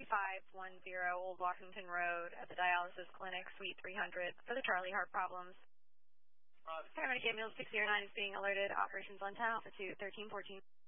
1510 Old Washington Road at the Dialysis Clinic, Suite 300, for the Charlie Heart Problems. Paramedic Ambulance 609 is being alerted. Operations on 10, altitude 1314.